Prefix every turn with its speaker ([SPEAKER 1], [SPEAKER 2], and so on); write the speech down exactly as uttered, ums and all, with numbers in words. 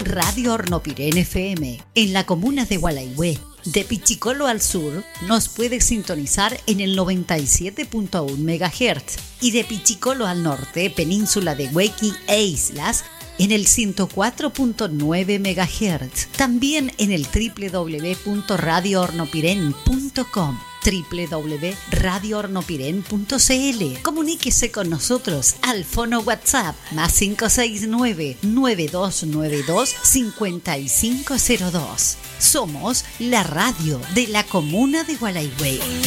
[SPEAKER 1] Radio Hornopirén F M, en la comuna de Gualeguay. De Pichicolo al sur, nos puede sintonizar en el noventa y siete punto uno megahertz y de Pichicolo al norte, península de Huequi e islas, en el ciento cuatro punto nueve megahertz. También en el doble u doble u doble u punto radio hornopirén punto com, doble u doble u doble u punto radio hornopirén punto c l. Comuníquese con nosotros al fono WhatsApp más cinco seis nueve, nueve dos nueve dos, cinco cinco cero dos. Somos la radio de la comuna de Gualeguay.